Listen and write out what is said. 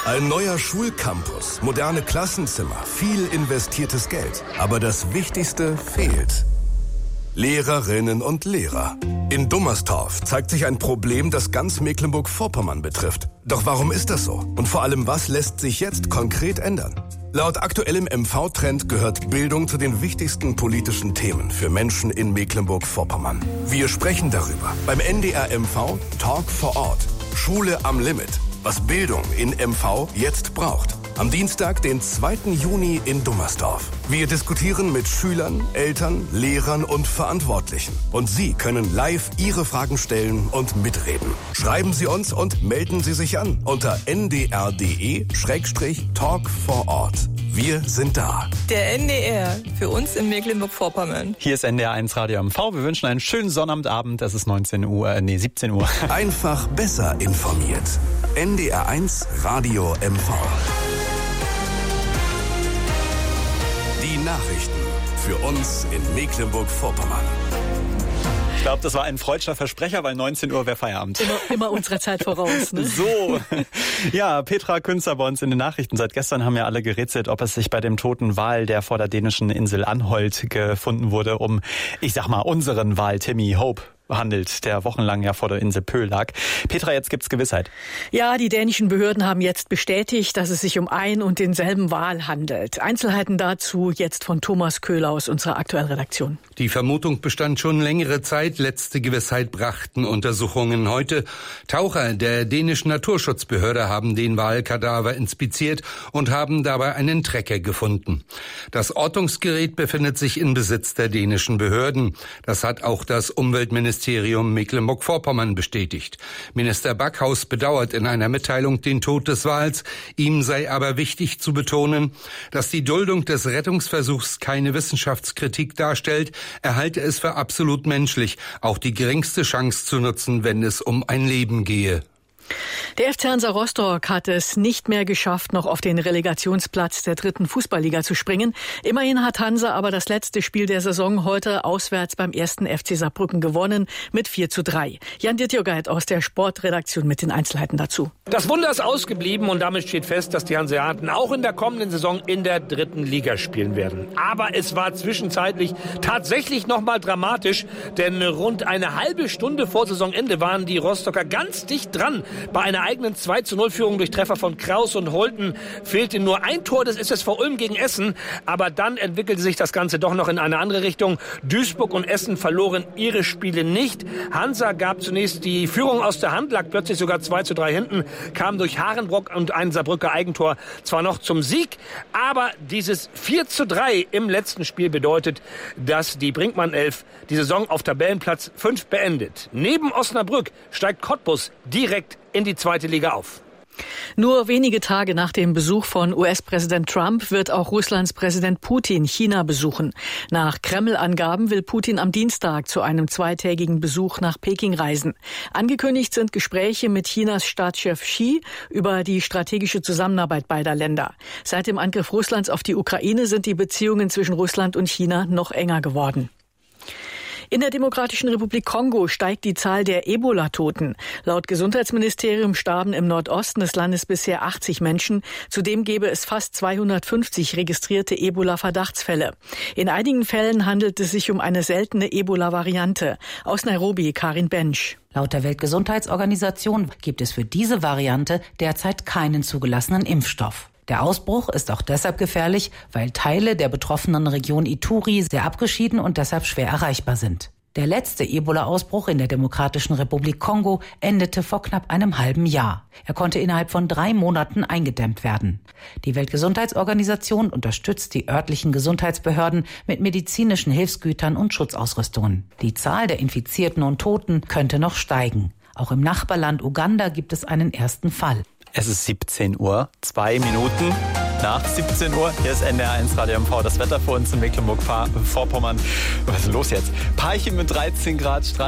Ein neuer Schulcampus, moderne Klassenzimmer, viel investiertes Geld. Aber das Wichtigste fehlt. Lehrerinnen und Lehrer. In Dummerstorf zeigt sich ein Problem, das ganz Mecklenburg-Vorpommern betrifft. Doch warum ist das so? Und vor allem, was lässt sich jetzt konkret ändern? Laut aktuellem MV-Trend gehört Bildung zu den wichtigsten politischen Themen für Menschen in Mecklenburg-Vorpommern. Wir sprechen darüber beim NDR MV Talk vor Ort. Schule am Limit. Was Bildung in MV jetzt braucht. Am Dienstag, den 2. Juni in Dummerstorf. Wir diskutieren mit Schülern, Eltern, Lehrern und Verantwortlichen. Und Sie können live Ihre Fragen stellen und mitreden. Schreiben Sie uns und melden Sie sich an unter ndr.de/Talk vor Ort. Wir sind da. Der NDR, für uns in Mecklenburg-Vorpommern. Hier ist NDR 1 Radio MV. Wir wünschen einen schönen Sonnabendabend. Es ist 17 Uhr. Einfach besser informiert. NDR 1 Radio MV. Die Nachrichten für uns in Mecklenburg-Vorpommern. Ich glaube, das war ein freudscher Versprecher, weil 19 Uhr wäre Feierabend. Immer unserer Zeit voraus, ne? So. Ja, Petra Künzer bei uns in den Nachrichten. Seit gestern haben ja alle gerätselt, ob es sich bei dem toten Wal, der vor der dänischen Insel Anholt gefunden wurde, um, unseren Wal Timmy Hope handelt, der wochenlang ja vor der Insel Pö lag. Petra, jetzt gibt's Gewissheit. Ja, die dänischen Behörden haben jetzt bestätigt, dass es sich um ein und denselben Wal handelt. Einzelheiten dazu jetzt von Thomas Köhler aus unserer Aktuellredaktion. Die Vermutung bestand schon längere Zeit. Letzte Gewissheit brachten Untersuchungen heute. Taucher der dänischen Naturschutzbehörde haben den Walkadaver inspiziert und haben dabei einen Trecker gefunden. Das Ortungsgerät befindet sich in Besitz der dänischen Behörden. Das hat auch das Umweltministerium Mecklenburg-Vorpommern bestätigt. Minister Backhaus bedauert in einer Mitteilung den Tod des Wals. Ihm sei aber wichtig zu betonen, dass die Duldung des Rettungsversuchs keine Wissenschaftskritik darstellt. Er halte es für absolut menschlich, auch die geringste Chance zu nutzen, wenn es um ein Leben gehe. Der FC Hansa Rostock hat es nicht mehr geschafft, noch auf den Relegationsplatz der 3. Fußballliga zu springen. Immerhin hat Hansa aber das letzte Spiel der Saison heute auswärts beim 1. FC Saarbrücken gewonnen mit 4:3. Jan Dittjogait aus der Sportredaktion mit den Einzelheiten dazu. Das Wunder ist ausgeblieben und damit steht fest, dass die Hanseaten auch in der kommenden Saison in der 3. Liga spielen werden. Aber es war zwischenzeitlich tatsächlich nochmal dramatisch, denn rund eine halbe Stunde vor Saisonende waren die Rostocker ganz dicht dran. Bei einer eigenen 2:0-Führung durch Treffer von Kraus und Holten fehlte nur ein Tor des SSV Ulm gegen Essen. Aber dann entwickelte sich das Ganze doch noch in eine andere Richtung. Duisburg und Essen verloren ihre Spiele nicht. Hansa gab zunächst die Führung aus der Hand, lag plötzlich sogar 2:3 hinten, kam durch Harenbrock und ein Saarbrücker Eigentor zwar noch zum Sieg, aber dieses 4:3 im letzten Spiel bedeutet, dass die Brinkmann 11 die Saison auf Tabellenplatz 5 beendet. Neben Osnabrück steigt Cottbus direkt in die 2. Liga auf. Nur wenige Tage nach dem Besuch von US-Präsident Trump wird auch Russlands Präsident Putin China besuchen. Nach Kreml-Angaben will Putin am Dienstag zu einem 2-tägigen Besuch nach Peking reisen. Angekündigt sind Gespräche mit Chinas Staatschef Xi über die strategische Zusammenarbeit beider Länder. Seit dem Angriff Russlands auf die Ukraine sind die Beziehungen zwischen Russland und China noch enger geworden. In der Demokratischen Republik Kongo steigt die Zahl der Ebola-Toten. Laut Gesundheitsministerium starben im Nordosten des Landes bisher 80 Menschen. Zudem gäbe es fast 250 registrierte Ebola-Verdachtsfälle. In einigen Fällen handelt es sich um eine seltene Ebola-Variante. Aus Nairobi, Karin Bensch. Laut der Weltgesundheitsorganisation gibt es für diese Variante derzeit keinen zugelassenen Impfstoff. Der Ausbruch ist auch deshalb gefährlich, weil Teile der betroffenen Region Ituri sehr abgeschieden und deshalb schwer erreichbar sind. Der letzte Ebola-Ausbruch in der Demokratischen Republik Kongo endete vor knapp einem halben Jahr. Er konnte innerhalb von 3 Monaten eingedämmt werden. Die Weltgesundheitsorganisation unterstützt die örtlichen Gesundheitsbehörden mit medizinischen Hilfsgütern und Schutzausrüstungen. Die Zahl der Infizierten und Toten könnte noch steigen. Auch im Nachbarland Uganda gibt es einen ersten Fall. Es ist 17 Uhr, 2 Minuten nach 17 Uhr. Hier ist NDR 1 Radio MV. Das Wetter für uns in Mecklenburg-Vorpommern. Was ist los jetzt? Parchim mit 13 Grad,